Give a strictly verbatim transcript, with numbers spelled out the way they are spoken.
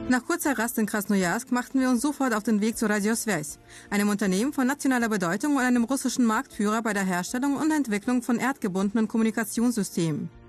Nach kurzer Rast in Krasnojarsk machten wir uns sofort auf den Weg zu Radiosvязь, einem Unternehmen von nationaler Bedeutung und einem russischen Marktführer bei der Herstellung und Entwicklung von erdgebundenen Kommunikationssystemen.